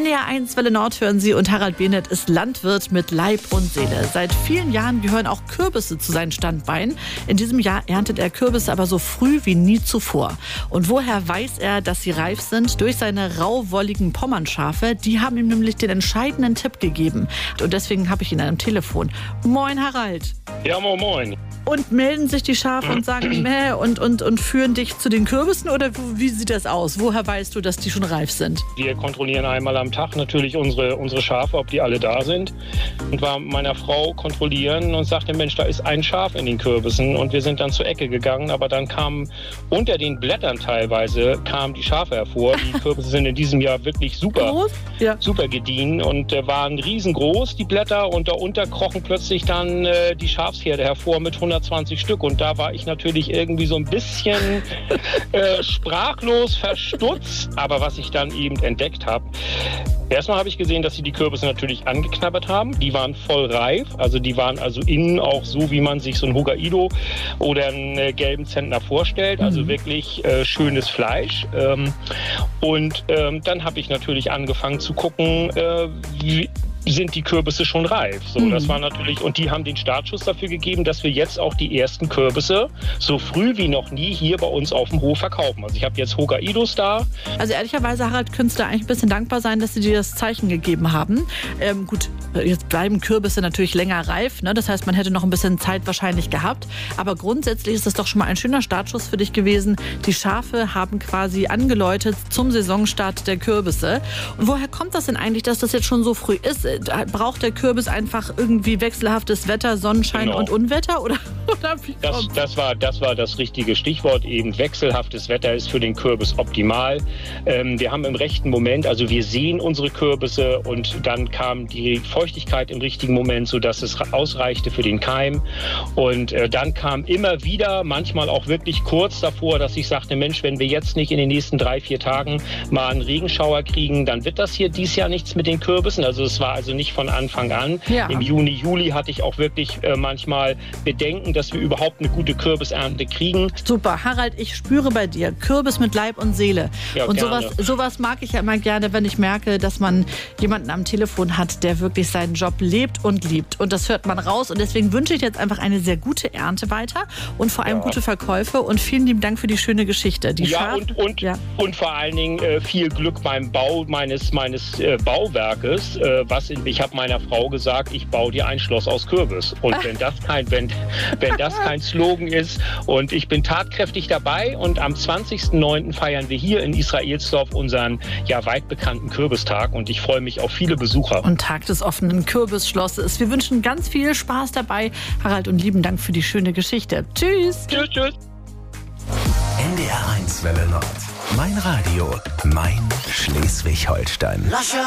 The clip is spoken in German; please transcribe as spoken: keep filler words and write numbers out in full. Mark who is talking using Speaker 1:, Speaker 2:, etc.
Speaker 1: N D R eins Welle Nord hören Sie und Harald Behnert ist Landwirt mit Leib und Seele. Seit vielen Jahren gehören auch Kürbisse zu seinen Standbeinen. In diesem Jahr erntet er Kürbisse aber so früh wie nie zuvor. Und woher weiß er, dass sie reif sind? Durch seine rauwolligen Pommernschafe. Die haben ihm nämlich den entscheidenden Tipp gegeben. Und deswegen habe ich ihn am Telefon. Moin Harald.
Speaker 2: Ja, moin moin.
Speaker 1: Und melden sich die Schafe und sagen Mäh und, und, und führen dich zu den Kürbissen? Oder wie sieht das aus? Woher weißt du, dass die schon reif sind?
Speaker 2: Wir kontrollieren einmal am Tag natürlich unsere, unsere Schafe, ob die alle da sind. Und war meiner Frau kontrollieren und sagte, Mensch, da ist ein Schaf in den Kürbissen. Und wir sind dann zur Ecke gegangen. Aber dann kamen unter den Blättern teilweise kamen die Schafe hervor. Die Kürbisse sind in diesem Jahr wirklich super,
Speaker 1: Groß? Ja.
Speaker 2: super gediehen und äh, waren riesengroß, die Blätter. Und darunter krochen plötzlich dann äh, die Schafsherde hervor mit hundertzwanzig Stück. Und da war ich natürlich irgendwie so ein bisschen äh, sprachlos, verstutzt. Aber was ich dann eben entdeckt habe, erstmal habe ich gesehen, dass sie die Kürbisse natürlich angeknabbert haben. Die waren voll reif. Also die waren also innen auch so, wie man sich so ein Hokkaido oder einen äh, gelben Zentner vorstellt. Also
Speaker 1: Mhm.
Speaker 2: wirklich äh, schönes Fleisch. Ähm, und ähm, dann habe ich natürlich angefangen zu gucken, äh, wie sind die Kürbisse schon reif. So,
Speaker 1: Mhm.
Speaker 2: das war natürlich, und die haben den Startschuss dafür gegeben, dass wir jetzt auch die ersten Kürbisse so früh wie noch nie hier bei uns auf dem Hof verkaufen. Also ich habe jetzt Hokkaidos da.
Speaker 1: Also ehrlicherweise, Harald, könntest du eigentlich ein bisschen dankbar sein, dass sie dir das Zeichen gegeben haben. Ähm, gut, jetzt bleiben Kürbisse natürlich länger reif, ne? Das heißt, man hätte noch ein bisschen Zeit wahrscheinlich gehabt. Aber grundsätzlich ist das doch schon mal ein schöner Startschuss für dich gewesen. Die Schafe haben quasi angeläutet zum Saisonstart der Kürbisse. Und woher kommt das denn eigentlich, dass das jetzt schon so früh ist? Braucht der Kürbis einfach irgendwie wechselhaftes Wetter, Sonnenschein
Speaker 2: Genau.
Speaker 1: und Unwetter? Oder, oder wie
Speaker 2: Das,
Speaker 1: kommt's?
Speaker 2: das, war, das war das richtige Stichwort. Eben wechselhaftes Wetter ist für den Kürbis optimal. Ähm, wir haben im rechten Moment, also wir sehen unsere Kürbisse und dann kam die Feuchtigkeit im richtigen Moment, sodass es ausreichte für den Keim. Und äh, dann kam immer wieder, manchmal auch wirklich kurz davor, dass ich sagte, Mensch, wenn wir jetzt nicht in den nächsten drei, vier Tagen mal einen Regenschauer kriegen, dann wird das hier dieses Jahr nichts mit den Kürbissen. Also es war also nicht von Anfang an.
Speaker 1: Ja.
Speaker 2: Im Juni, Juli hatte ich auch wirklich äh, manchmal Bedenken, dass wir überhaupt eine gute Kürbisernte kriegen.
Speaker 1: Super, Harald, ich spüre bei dir Kürbis mit Leib und Seele.
Speaker 2: Ja,
Speaker 1: und
Speaker 2: gerne.
Speaker 1: sowas, sowas mag ich ja immer gerne, wenn ich merke, dass man jemanden am Telefon hat, der wirklich seinen Job lebt und liebt. Und das hört man raus. Und deswegen wünsche ich dir jetzt einfach eine sehr gute Ernte weiter und vor allem
Speaker 2: Ja.
Speaker 1: gute Verkäufe. Und vielen lieben Dank für die schöne Geschichte. Die
Speaker 2: Ja,
Speaker 1: Schaf-
Speaker 2: und, und,
Speaker 1: ja.
Speaker 2: und vor allen Dingen äh, viel Glück beim Bau meines, meines äh, Bauwerkes. Äh, was in, ich habe meiner Frau gesagt, ich baue dir ein Schloss aus Kürbis. Und wenn das kein, wenn, wenn das kein Slogan ist, und ich bin tatkräftig dabei, und am zwanzigsten neunten feiern wir hier in Israelsdorf unseren ja weit bekannten Kürbistag, und ich freue mich auf viele Besucher.
Speaker 1: Und Tag des offenen Kürbisschlosses. Wir wünschen ganz viel Spaß dabei, Harald, und lieben Dank für die schöne Geschichte. Tschüss.
Speaker 2: Tschüss, tschüss.
Speaker 3: N D R eins Welle Nord. Mein Radio, mein Schleswig-Holstein.